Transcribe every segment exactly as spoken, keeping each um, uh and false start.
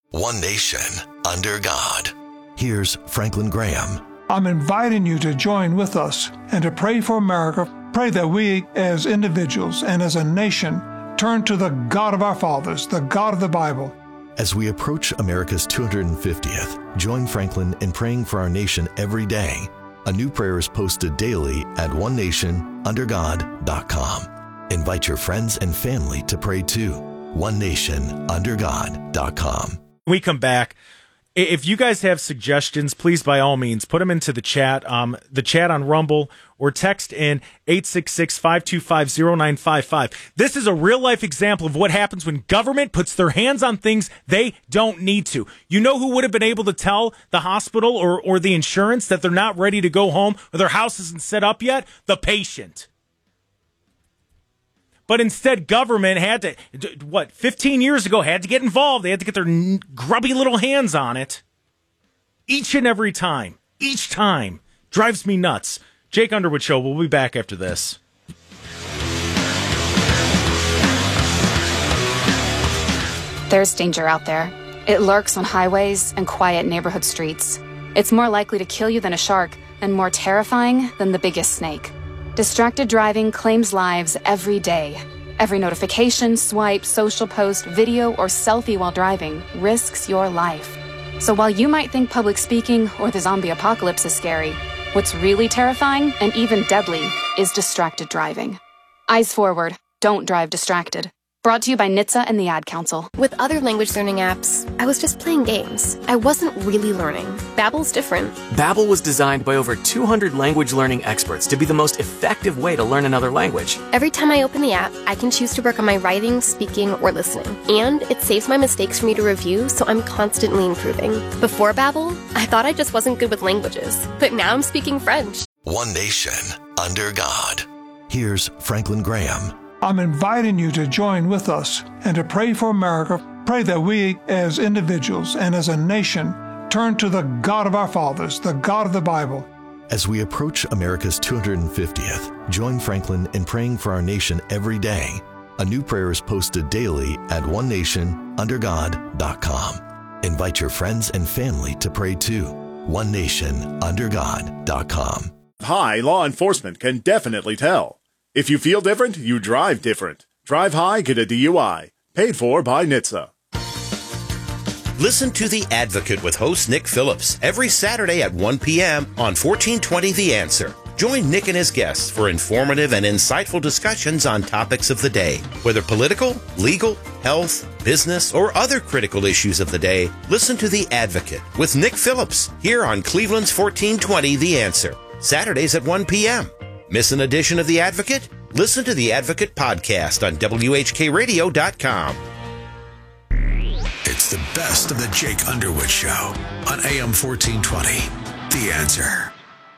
One nation, under God. Here's Franklin Graham. I'm inviting you to join with us and to pray for America. Pray that we, as individuals and as a nation, turn to the God of our fathers, the God of the Bible. As we approach America's two hundred fiftieth, join Franklin in praying for our nation every day. A new prayer is posted daily at one nation under god dot com. Invite your friends and family to pray too. one nation under god dot com. We come back. If you guys have suggestions, please, by all means, put them into the chat, um, the chat on Rumble, or text in eight six six, five two five, zero nine five five. This is a real-life example of what happens when government puts their hands on things they don't need to. You know who would have been able to tell the hospital or, or the insurance that they're not ready to go home or their house isn't set up yet? The patient. But instead, government had to, what, fifteen years ago, had to get involved. They had to get their grubby little hands on it. Each and every time. Each time. Drives me nuts. Jake Underwood Show. We'll be back after this. There's danger out there. It lurks on highways and quiet neighborhood streets. It's more likely to kill you than a shark, and more terrifying than the biggest snake. Distracted driving claims lives every day. Every notification, swipe, social post, video, or selfie while driving risks your life. So while you might think public speaking or the zombie apocalypse is scary, what's really terrifying and even deadly is distracted driving. Eyes forward. Don't drive distracted. Brought to you by N H T S A and the Ad Council. With other language learning apps, I was just playing games. I wasn't really learning. Babbel's different. Babbel was designed by over two hundred language learning experts to be the most effective way to learn another language. Every time I open the app, I can choose to work on my writing, speaking, or listening. And it saves my mistakes for me to review, so I'm constantly improving. Before Babbel, I thought I just wasn't good with languages. But now I'm speaking French. One nation, under God. Here's Franklin Graham. I'm inviting you to join with us and to pray for America. Pray that we, as individuals and as a nation, turn to the God of our fathers, the God of the Bible. As we approach America's two hundred fiftieth, join Franklin in praying for our nation every day. A new prayer is posted daily at one nation under god dot com. Invite your friends and family to pray too. one nation under god dot com. High law enforcement can definitely tell. If you feel different, you drive different. Drive high, get a D U I. Paid for by N H T S A. Listen to The Advocate with host Nick Phillips every Saturday at one p.m. on fourteen twenty The Answer. Join Nick and his guests for informative and insightful discussions on topics of the day. Whether political, legal, health, business, or other critical issues of the day, listen to The Advocate with Nick Phillips here on Cleveland's fourteen twenty The Answer. Saturdays at one p.m. Miss an edition of The Advocate? Listen to The Advocate podcast on W H K radio dot com. It's the best of the Jake Underwood Show on A M fourteen twenty. The Answer.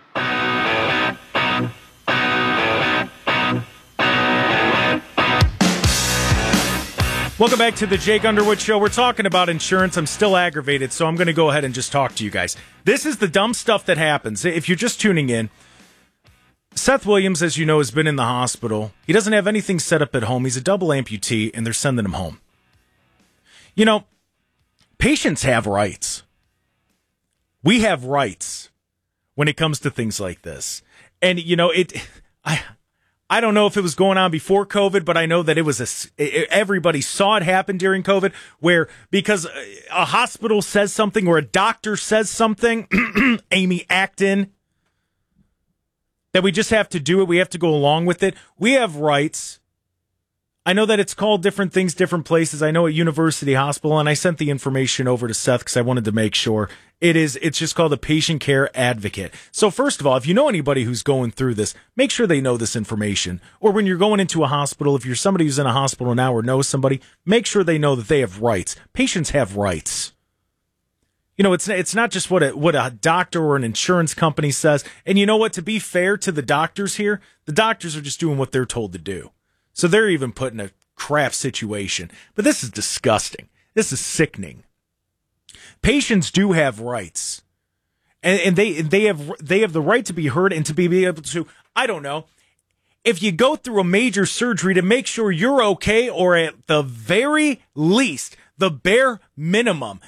Welcome back to the Jake Underwood Show. We're talking about insurance. I'm still aggravated, so I'm going to go ahead and just talk to you guys. This is the dumb stuff that happens. If you're just tuning in, Seth Williams, as you know, has been in the hospital. He doesn't have anything set up at home. He's a double amputee, and they're sending him home. You know, patients have rights. We have rights when it comes to things like this. And, you know, it. I I don't know if it was going on before COVID, but I know that it was a, everybody saw it happen during COVID, where because a hospital says something or a doctor says something, Amy Acton, that we just have to do it. We have to go along with it. We have rights. I know that it's called different things, different places. I know at University Hospital, and I sent the information over to Seth because I wanted to make sure. It is, it's just called a patient care advocate. So first of all, if you know anybody who's going through this, make sure they know this information. Or when you're going into a hospital, if you're somebody who's in a hospital now or knows somebody, make sure they know that they have rights. Patients have rights. You know, it's it's not just what a, what a doctor or an insurance company says. And you know what? To be fair to the doctors here, the doctors are just doing what they're told to do. So they're even put in a crap situation. But this is disgusting. This is sickening. Patients do have rights. And, and they they have they have the right to be heard and to be able to, I don't know, if you go through a major surgery, to make sure you're okay, or at the very least, the bare minimum,